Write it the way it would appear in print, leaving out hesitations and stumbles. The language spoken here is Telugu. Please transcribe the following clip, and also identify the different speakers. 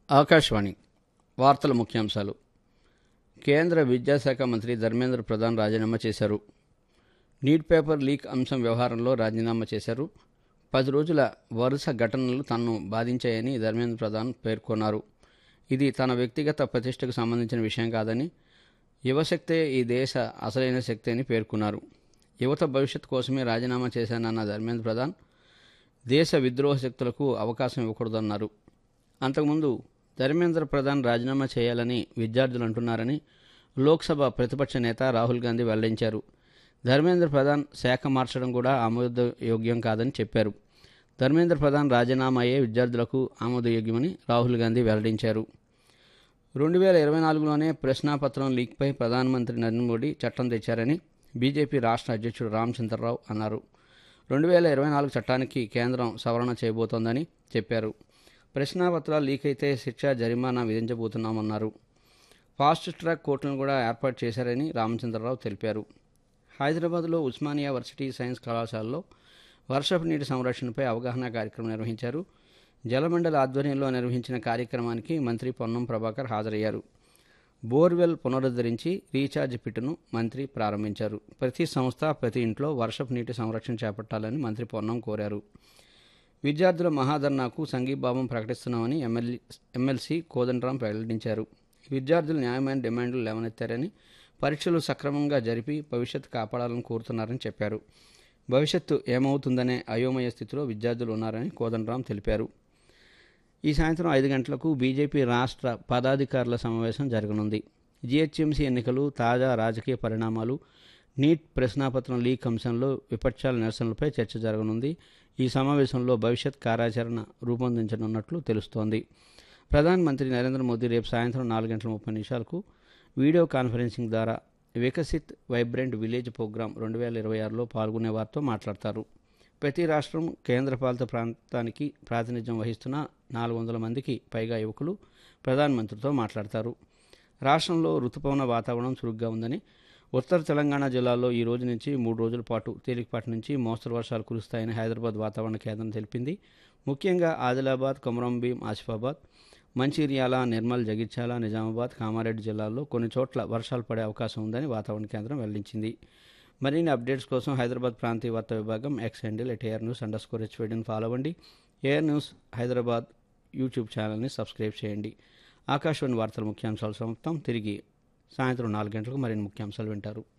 Speaker 1: ఆకాశవాణి వార్తల ముఖ్యాంశాలు. కేంద్ర విద్యాశాఖ మంత్రి ధర్మేంద్ర ప్రధాన్ రాజీనామా చేశారు. నీట్ పేపర్ లీక్ అంశం వ్యవహారంలో రాజీనామా చేశారు. 10 రోజుల వరుస ఘటనలు తనను బాధించాయని ధర్మేంద్ర ప్రధాన్ పేర్కొన్నారు. ఇది తన వ్యక్తిగత ప్రతిష్టకు సంబంధించిన విషయం కాదని, యువశక్తే ఈ దేశ అసలైన శక్తి అని పేర్కొన్నారు. యువత భవిష్యత్ కోసమే రాజీనామా చేశానన్న ధర్మేంద్ర ప్రధాన్ దేశ విద్రోహ శక్తులకు అవకాశం ఇవ్వకూడదన్నారు. అంతకుముందు ధర్మేంద్ర ప్రధాన్ రాజీనామా చేయాలని విద్యార్థులు అంటున్నారని లోక్సభ ప్రతిపక్ష నేత రాహుల్ గాంధీ వెల్లడించారు. ధర్మేంద్ర ప్రధాన్ శాఖ మార్చడం కూడా ఆమోదయోగ్యం కాదని చెప్పారు. ధర్మేంద్ర ప్రధాన్ రాజీనామాయే విద్యార్థులకు ఆమోదయోగ్యమని రాహుల్ గాంధీ వెల్లడించారు. 2024లోనే ప్రశ్నాపత్రం లీక్పై ప్రధానమంత్రి నరేంద్ర మోడీ చట్టం తెచ్చారని బీజేపీ రాష్ట్ర అధ్యక్షుడు రామచంద్రరావు అన్నారు. 2024 చట్టానికి కేంద్రం సవరణ చేయబోతోందని చెప్పారు. ప్రశ్నాపత్రాలు లీక్ అయితే శిక్ష, జరిమానా విధించబోతున్నామన్నారు. ఫాస్ట్ ట్రాక్ కోర్టులను కూడా ఏర్పాటు చేశారని రామచంద్రరావు తెలిపారు. హైదరాబాద్లో ఉస్మానియా వర్సిటీ సైన్స్ కళాశాలలో వర్షపు నీటి సంరక్షణపై అవగాహన కార్యక్రమం నిర్వహించారు. జలమండలి ఆధ్వర్యంలో నిర్వహించిన కార్యక్రమానికి మంత్రి పొన్నం ప్రభాకర్ హాజరయ్యారు. బోర్వెల్ పునరుద్ధరించి రీఛార్జ్ పిట్ను మంత్రి ప్రారంభించారు. ప్రతి సంస్థ, ప్రతి ఇంట్లో వర్షపు నీటి సంరక్షణ చేపట్టాలని మంత్రి పొన్నం కోరారు. విద్యార్థుల మహాధర్నాకు సంఘీభావం ప్రకటిస్తున్నామని ఎమ్మెల్సీ కోదండరాం వెల్లడించారు. విద్యార్థులు న్యాయమైన డిమాండ్లు లేవనెత్తారని, పరీక్షలు సక్రమంగా జరిపి భవిష్యత్తు కాపాడాలని కోరుతున్నారని చెప్పారు. భవిష్యత్తు ఏమవుతుందనే అయోమయ స్థితిలో విద్యార్థులు ఉన్నారని కోదండరాం తెలిపారు. ఈ సాయంత్రం 5 గంటలకు బీజేపీ రాష్ట్ర పదాధికారుల సమావేశం జరగనుంది. జీహెచ్ఎంసీ ఎన్నికలు, తాజా రాజకీయ పరిణామాలు, నీట్ ప్రశ్నాపత్రం లీక్ అంశంలో విపక్షాల నిరసనలపై చర్చ జరగనుంది. ఈ సమావేశంలో భవిష్యత్ కార్యాచరణ రూపొందించనున్నట్లు తెలుస్తోంది. ప్రధానమంత్రి నరేంద్ర మోదీ రేపు సాయంత్రం 4:30 వీడియో కాన్ఫరెన్సింగ్ ద్వారా వికసిత్ వైబ్రెంట్ విలేజ్ ప్రోగ్రాం 2026లో పాల్గొనే వారితో మాట్లాడతారు. ప్రతి రాష్ట్రం, కేంద్రపాలిత ప్రాంతానికి ప్రాతినిధ్యం వహిస్తున్న 400 మందికి పైగా యువకులు ప్రధానమంత్రితో మాట్లాడతారు. రాష్ట్రంలో రుతుపవన వాతావరణం చురుగ్గా ఉందని, ఉత్తర తెలంగాణ జిల్లాల్లో ఈ రోజు నుంచి 3 రోజుల పాటు తేలికపాటి నుంచి మోస్తరు వర్షాలు కురుస్తాయని హైదరాబాద్ వాతావరణ కేంద్రం తెలిపింది. ముఖ్యంగా ఆదిలాబాద్, కొమరంభీం, ఆసిఫాబాద్, మంచిర్యాల, నిర్మల్, జగిత్యాల, నిజామాబాద్, కామారెడ్డి జిల్లాల్లో కొన్ని చోట్ల వర్షాలు పడే అవకాశం ఉందని వాతావరణ కేంద్రం వెల్లడించింది. మరిన్ని అప్డేట్స్ కోసం హైదరాబాద్ ప్రాంతీయ వార్తా విభాగం ఎక్స్ హ్యాండిల్ @AirNews_HVDని ఫాలో అవ్వండి. ఎయిర్ న్యూస్ హైదరాబాద్ యూట్యూబ్ ఛానల్ని సబ్స్క్రైబ్ చేయండి. ఆకాశవాణి వార్తల ముఖ్యాంశాలు సమాప్తం. తిరిగి సాయంత్రం 4 గంటలకు మరిన్ని ముఖ్యాంశాలు వింటారు.